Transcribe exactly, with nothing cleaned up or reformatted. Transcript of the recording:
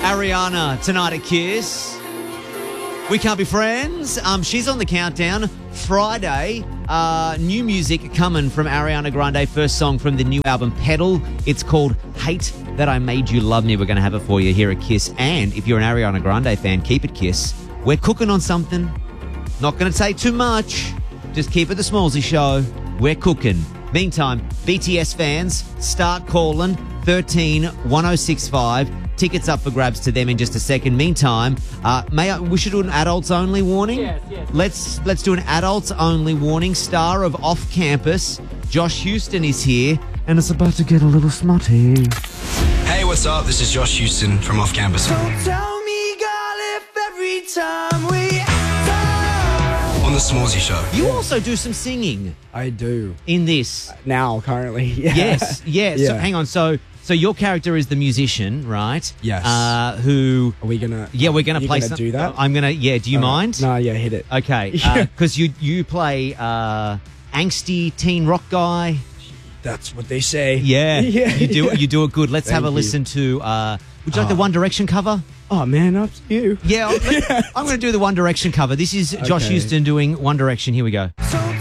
Ariana tonight at Kiss. We Can't Be Friends. Um, she's on the countdown. Friday, uh, new music coming from Ariana Grande. First song from the new album, Pedal. It's called Hate That I Made You Love Me. We're going to have it for you here at Kiss. And if you're an Ariana Grande fan, keep it Kiss. We're cooking on something. Not going to say too much. Just keep it the Smallsy Show. We're cooking. Meantime, B T S fans, start calling thirteen one oh six five. Tickets up for grabs to them in just a second. Meantime, uh, may I, we should do an adults only warning. Yes, yes. Let's let's do an adults only warning. Star of Off Campus, Josh Houston is here, and it's about to get a little smutty. Hey, what's up? This is Josh Houston from Off Campus. Don't tell me, girl, if every time we On the Smallsy Show. You also do some singing I do. in this. Now, currently. Yeah. Yes, yes. Yeah. So hang on. So so your character is the musician, right? Yes. Uh, who? Are we gonna? Yeah, we're gonna you play. Gonna some, do that? I'm gonna. Yeah. Do you All right. mind? No, yeah, hit it. Okay. Yeah. Because you you play uh, angsty teen rock guy. That's what they say. Yeah. yeah. You do yeah. you do it good. Let's have Thank a you. listen to. Uh, would you like the Oh. One Direction cover? Oh man, up to you. Yeah. I'm, I'm going to do the One Direction cover. This is Josh Okay. Houston doing One Direction. Here we go. So